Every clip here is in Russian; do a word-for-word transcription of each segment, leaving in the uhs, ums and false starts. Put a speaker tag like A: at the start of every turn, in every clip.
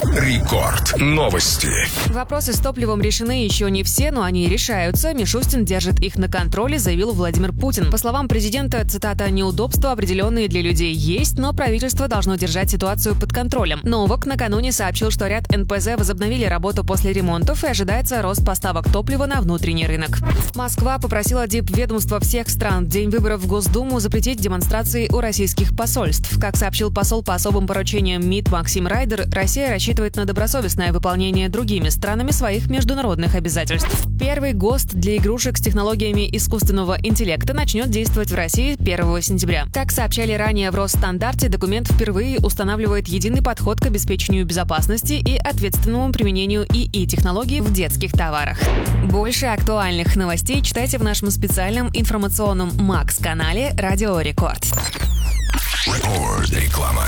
A: Рекорд. Новости.
B: Вопросы с топливом решены еще не все, но они решаются. Мишустин держит их на контроле, заявил Владимир Путин. По словам президента, цитата, «неудобства определенные для людей есть, но правительство должно держать ситуацию под контролем». Новак накануне сообщил, что ряд эн пэ зэ возобновили работу после ремонтов и ожидается рост поставок топлива на внутренний рынок. Москва попросила дипведомства всех стран в день выборов в Госдуму запретить демонстрации у российских посольств. Как сообщил посол по особым поручениям МИД Максим Райдер, Россия рассчитывает на добросовестное выполнение другими странами своих международных обязательств. Первый ГОСТ для игрушек с технологиями искусственного интеллекта начнет действовать в России первого сентября. Как сообщали ранее в Росстандарте, документ впервые устанавливает единый подход к обеспечению безопасности и ответственному применению и и-технологий в детских товарах. Больше актуальных новостей читайте в нашем специальном информационном Макс-канале «Радио Рекорд».
A: Рекорд. Реклама.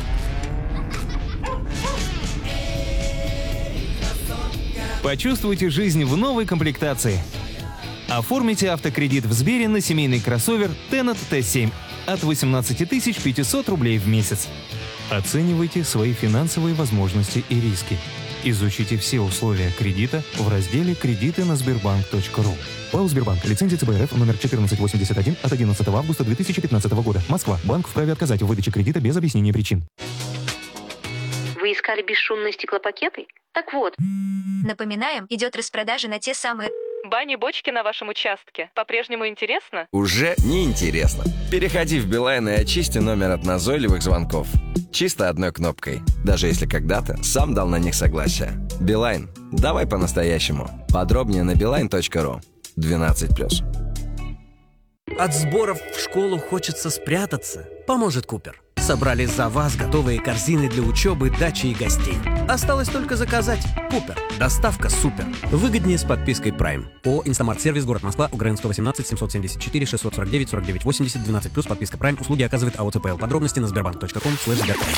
C: Почувствуйте жизнь в новой комплектации. Оформите автокредит в Сбере на семейный кроссовер Tenet тэ семь от восемнадцати тысяч пятисот рублей в месяц. Оценивайте свои финансовые возможности и риски. Изучите все условия кредита в разделе «Кредиты на Сбербанк точка ру». ПАО «Сбербанк». Лицензия цэ бэ эр эф номер четырнадцать восемьдесят один от одиннадцатого августа две тысячи пятнадцатого года. Москва. Банк вправе отказать в выдаче кредита без объяснения причин.
D: Вы искали бесшумные стеклопакеты? Так вот.
E: Напоминаем, идет распродажа на те самые...
F: Бани-бочки на вашем участке. По-прежнему интересно?
G: Уже не интересно. Переходи в Билайн и очисти номер от назойливых звонков. Чисто одной кнопкой. Даже если когда-то сам дал на них согласие. Билайн. Давай по-настоящему. Подробнее на билайн точка ру. двенадцать плюс.
H: От сборов в школу хочется спрятаться. Поможет Купер. Собрали за вас готовые корзины для учебы, дачи и гостей. Осталось только заказать. Купер. Доставка супер. Выгоднее с подпиской Prime. ООО «Инстамарт-сервис», город Москва, УГРН сто восемнадцать семьсот семьдесят четыре шестьсот сорок девять сорок девять восемьдесят двенадцать плюс подписка Prime. Услуги оказывает АО цэ пэ эл. Подробности на сбербанк точка ком слэш сберпрайм.